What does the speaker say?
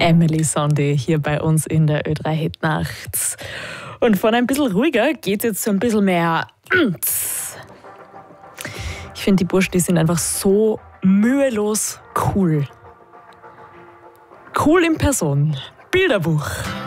Emily Sandé hier bei uns in der Ö3 Hit Nacht. Und von ein bisschen ruhiger geht es jetzt so ein bisschen mehr. Ich finde, die Burschen, die sind einfach so mühelos cool. Cool in Person. Bilderbuch.